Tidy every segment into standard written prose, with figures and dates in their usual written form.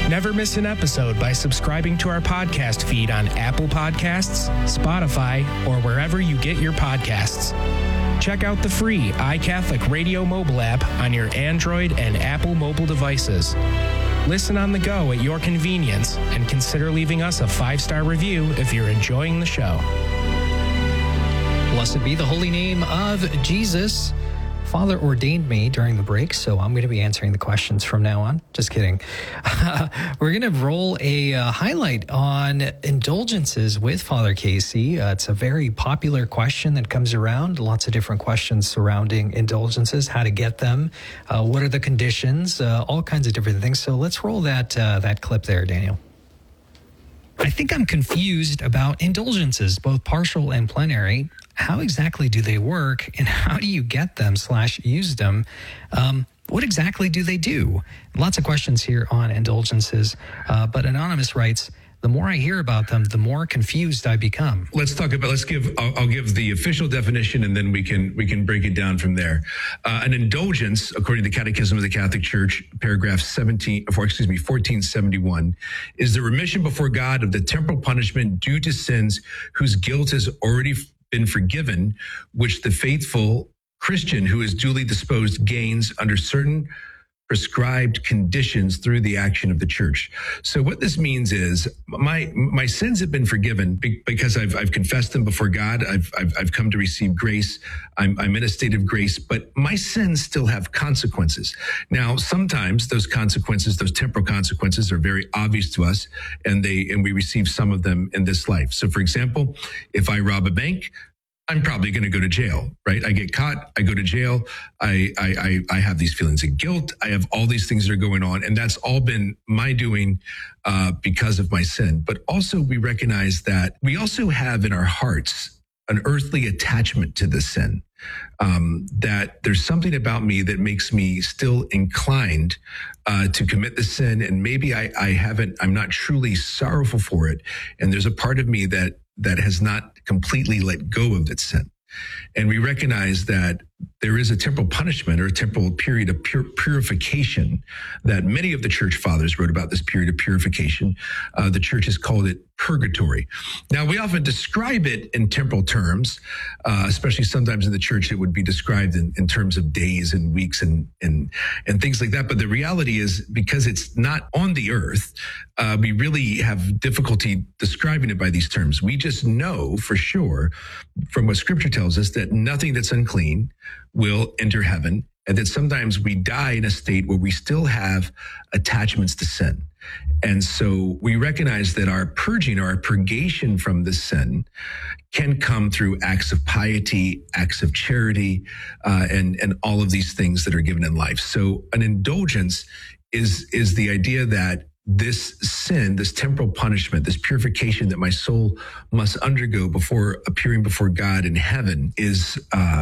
Never miss an episode by subscribing to our podcast feed on Apple Podcasts, Spotify, or wherever you get your podcasts. Check out the free iCatholic Radio mobile app on your Android and Apple mobile devices. Listen on the go at your convenience and consider leaving us a 5-star review if you're enjoying the show. Blessed be the holy name of Jesus. Father ordained me during the break, so I'm going to be answering the questions from now on. Just kidding. We're going to roll a highlight on indulgences with Father Casey. It's a very popular question that comes around. Lots of different questions surrounding indulgences, how to get them, what are the conditions, all kinds of different things. So let's roll that clip there, Daniel. I think I'm confused about indulgences, both partial and plenary. How exactly do they work, and how do you get them / use them? What exactly do they do? Lots of questions here on indulgences, but Anonymous writes, the more I hear about them, the more confused I become. I'll give the official definition, and then we can break it down from there. An indulgence, according to the Catechism of the Catholic Church, paragraph 1471, is the remission before God of the temporal punishment due to sins whose guilt has already been forgiven, which the faithful Christian who is duly disposed gains under certain prescribed conditions through the action of the church. So what this means is my sins have been forgiven because I've confessed them before God. I've come to receive grace. I'm in a state of grace, but my sins still have consequences. Now, sometimes those consequences, those temporal consequences, are very obvious to us, and we receive some of them in this life. So, for example, if I rob a bank, I'm probably going to go to jail, right? I get caught, I go to jail, I have these feelings of guilt, I have all these things that are going on, and that's all been my doing because of my sin. But also we recognize that we also have in our hearts an earthly attachment to the sin, that there's something about me that makes me still inclined to commit the sin, and maybe I'm not truly sorrowful for it, and there's a part of me that has not completely let go of its sin. And we recognize that there is a temporal punishment or a temporal period of purification that many of the church fathers wrote about, this period of purification. The church has called it purgatory. Now, we often describe it in temporal terms, especially sometimes in the church it would be described in terms of days and weeks and things like that. But the reality is, because it's not on the earth, we really have difficulty describing it by these terms. We just know for sure from what Scripture tells us that nothing that's unclean will enter heaven, and that sometimes we die in a state where we still have attachments to sin. And so we recognize that our purging or our purgation from this sin can come through acts of piety, acts of charity, and all of these things that are given in life. So an indulgence is the idea that this sin, this temporal punishment, this purification that my soul must undergo before appearing before God in heaven is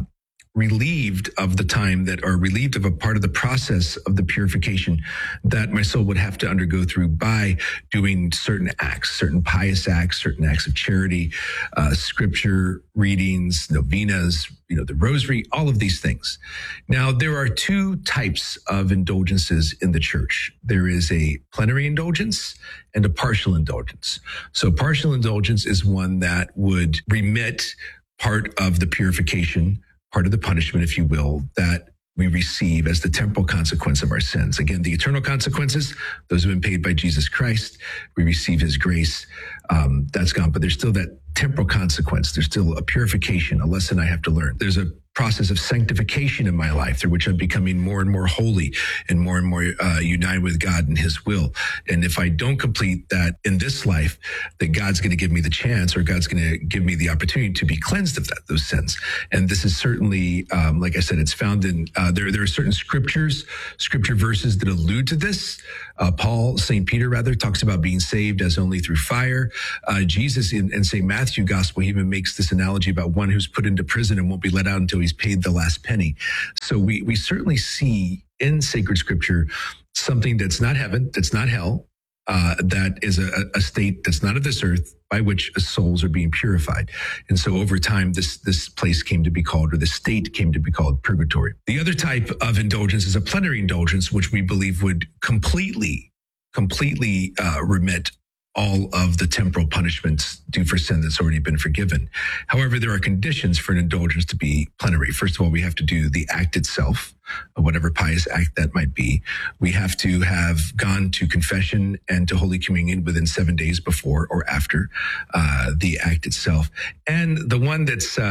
relieved of the time that, or relieved of a part of the process of the purification that my soul would have to undergo through by doing certain acts, certain pious acts, certain acts of charity, scripture readings, novenas, the rosary, all of these things. Now, there are two types of indulgences in the church. There is a plenary indulgence and a partial indulgence. So partial indulgence is one that would remit part of the purification, part of the punishment, if you will, that we receive as the temporal consequence of our sins. Again, the eternal consequences, those have been paid by Jesus Christ. We receive his grace. That's gone, but there's still that temporal consequence. There's still a purification, a lesson I have to learn. There's a process of sanctification in my life through which I'm becoming more and more holy and more united with God and his will. And if I don't complete that in this life, then God's going to give me the chance, or God's going to give me the opportunity to be cleansed of those sins. And this is certainly, like I said, it's found in, there are certain scripture verses that allude to this. St. Peter talks about being saved as only through fire. Jesus in St. Matthew Gospel, he even makes this analogy about one who's put into prison and won't be let out until he's paid the last penny. So we certainly see in sacred scripture something that's not heaven, that's not hell, that is a state that's not of this earth, by which souls are being purified. And so over time, this place came to be called, or the state came to be called, purgatory. The other type of indulgence is a plenary indulgence, which we believe would completely completely remit all of the temporal punishments due for sin that's already been forgiven. However, there are conditions for an indulgence to be plenary. First of all, we have to do the act itself, whatever pious act that might be. We have to have gone to confession and to Holy Communion within 7 days before or after the act itself. And the one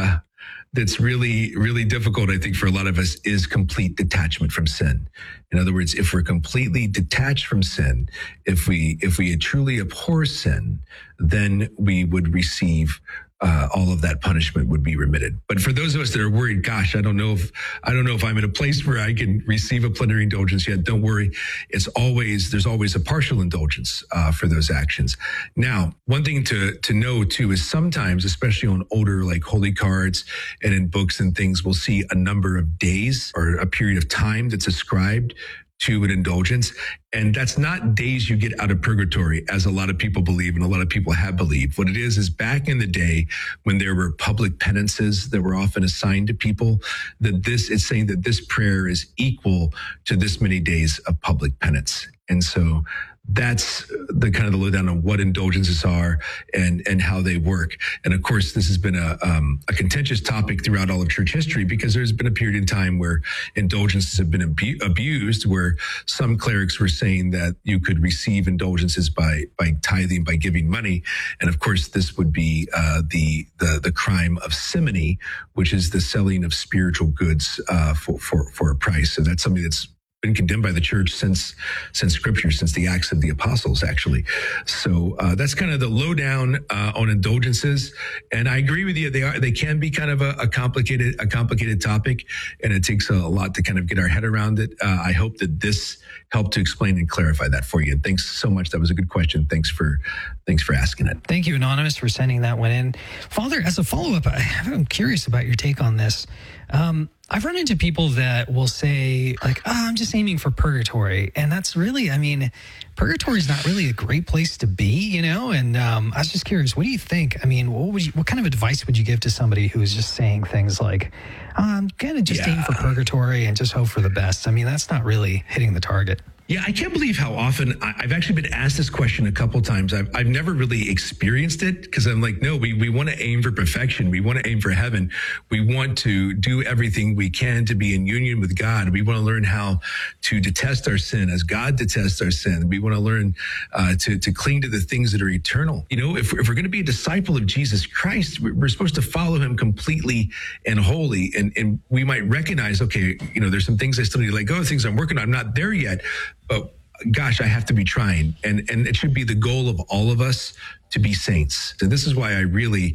that's really, really difficult, I think, for a lot of us is complete detachment from sin. In other words, if we're completely detached from sin, if we truly abhor sin, then we would receive all of that punishment would be remitted. But for those of us that are worried, gosh, I don't know if I'm in a place where I can receive a plenary indulgence yet. Don't worry. There's always a partial indulgence for those actions. Now, one thing to know too is sometimes, especially on older like holy cards and in books and things, we'll see a number of days or a period of time that's ascribed to an indulgence. And that's not days you get out of purgatory, as a lot of people believe and a lot of people have believed. What it is back in the day when there were public penances that were often assigned to people, that this is saying that this prayer is equal to this many days of public penance. And so that's the kind of the lowdown on what indulgences are and how they work. And of course, this has been a contentious topic throughout all of church history, because there's been a period in time where indulgences have been abused, where some clerics were saying that you could receive indulgences by tithing, by giving money. And of course, this would be the crime of simony, which is the selling of spiritual goods for a price. So that's something that's been condemned by the church since Scripture, since the Acts of the Apostles, actually. So that's kind of the lowdown on indulgences. And I agree with you; they can be kind of a complicated topic, and it takes a lot to kind of get our head around it. I hope that this helped to explain and clarify that for you. And thanks so much. That was a good question. Thanks for asking it. Thank you, Anonymous, for sending that one in. Father, as a follow-up, I'm curious about your take on this. I've run into people that will say, like, I'm just aiming for purgatory. And that's really, purgatory is not really a great place to be, And I was just curious, what do you think? What kind of advice would you give to somebody who is just saying things like, I'm going to just aim for purgatory and just hope for the best? That's not really hitting the target. Yeah, I can't believe how often I've actually been asked this question a couple times. I've never really experienced it, because I'm like, no, we want to aim for perfection. We want to aim for heaven. We want to do everything we can to be in union with God. We want to learn how to detest our sin as God detests our sin. We want to learn to cling to the things that are eternal. If we're going to be a disciple of Jesus Christ, we're supposed to follow him completely and wholly. And we might recognize, okay, there's some things I still need to let go of, things I'm working on. I'm not there yet. But gosh, I have to be trying. And it should be the goal of all of us to be saints. So this is why I really,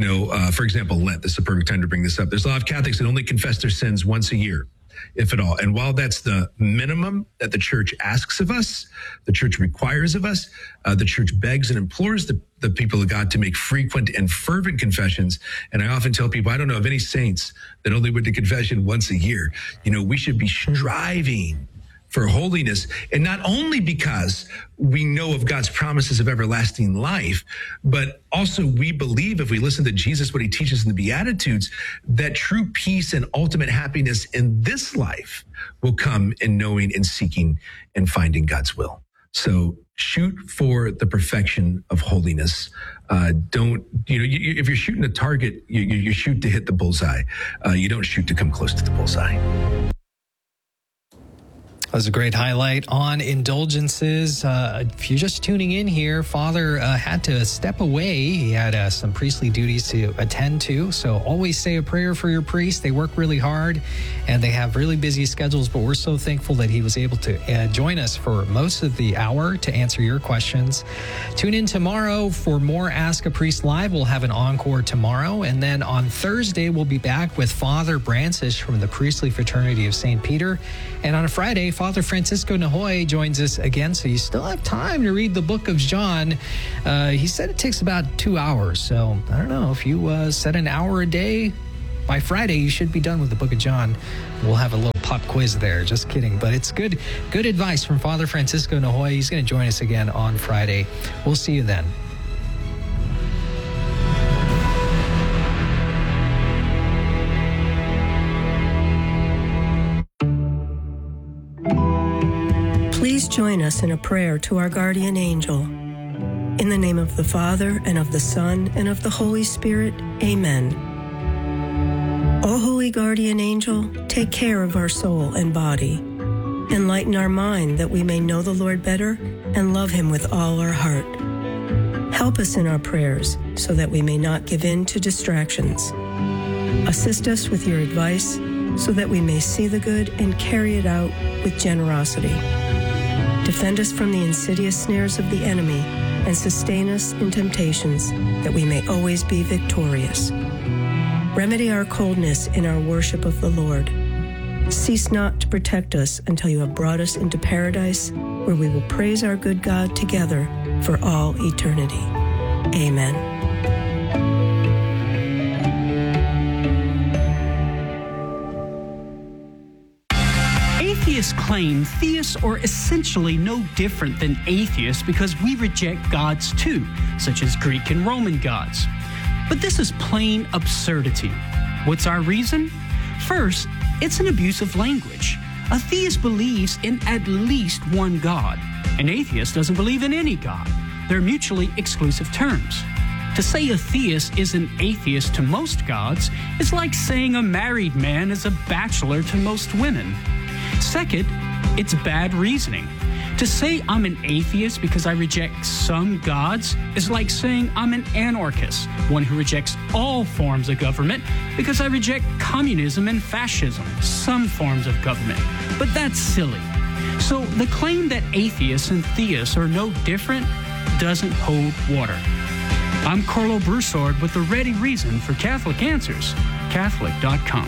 for example, Lent, this is the perfect time to bring this up. There's a lot of Catholics that only confess their sins once a year, if at all. And while that's the minimum that the church asks of us, the church requires of us, the church begs and implores the people of God to make frequent and fervent confessions. And I often tell people, I don't know of any saints that only went to confession once a year. We should be striving for holiness, and not only because we know of God's promises of everlasting life, but also we believe, if we listen to Jesus, what he teaches in the Beatitudes, that true peace and ultimate happiness in this life will come in knowing and seeking and finding God's will. So shoot for the perfection of holiness. If you're shooting a target, you shoot to hit the bullseye. You don't shoot to come close to the bullseye. That was a great highlight on indulgences. If you're just tuning in here, Father had to step away. He had some priestly duties to attend to. So always say a prayer for your priest. They work really hard and they have really busy schedules, but we're so thankful that he was able to join us for most of the hour to answer your questions. Tune in tomorrow for more Ask a Priest Live. We'll have an encore tomorrow. And then on Thursday, we'll be back with Father Brancis from the Priestly Fraternity of St. Peter. And on a Friday, Father Francisco Nahoy joins us again, so you still have time to read the book of John. He said it takes about 2 hours, so I don't know. If you set an hour a day, by Friday you should be done with the book of John. We'll have a little pop quiz there. Just kidding. But it's good advice from Father Francisco Nahoy. He's going to join us again on Friday. We'll see you then. Please join us in a prayer to our guardian angel. In the name of the Father, and of the Son, and of the Holy Spirit, amen. O holy guardian angel, take care of our soul and body. Enlighten our mind that we may know the Lord better and love him with all our heart. Help us in our prayers so that we may not give in to distractions. Assist us with your advice so that we may see the good and carry it out with generosity. Defend us from the insidious snares of the enemy and sustain us in temptations that we may always be victorious. Remedy our coldness in our worship of the Lord. Cease not to protect us until you have brought us into paradise, where we will praise our good God together for all eternity. Amen. Atheists claim theists are essentially no different than atheists because we reject gods too, such as Greek and Roman gods. But this is plain absurdity. What's our reason? First, it's an abuse of language. A theist believes in at least one God. An atheist doesn't believe in any God. They're mutually exclusive terms. To say a theist is an atheist to most gods is like saying a married man is a bachelor to most women. Second, it's bad reasoning. To say I'm an atheist because I reject some gods is like saying I'm an anarchist, one who rejects all forms of government because I reject communism and fascism, some forms of government. But that's silly. So the claim that atheists and theists are no different doesn't hold water. I'm Carlo Broussard with the ready reason for Catholic Answers, Catholic.com.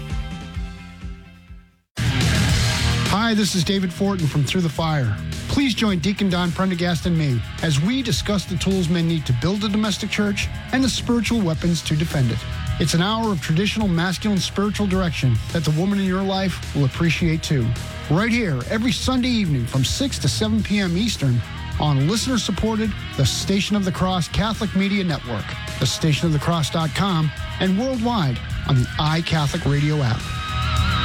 Hi, this is David Fortin from Through the Fire. Please join Deacon Don Prendergast and me as we discuss the tools men need to build a domestic church and the spiritual weapons to defend it. It's an hour of traditional masculine spiritual direction that the woman in your life will appreciate too. Right here, every Sunday evening from 6 to 7 p.m. Eastern on listener-supported The Station of the Cross Catholic Media Network, thestationofthecross.com, and worldwide on the iCatholic Radio app.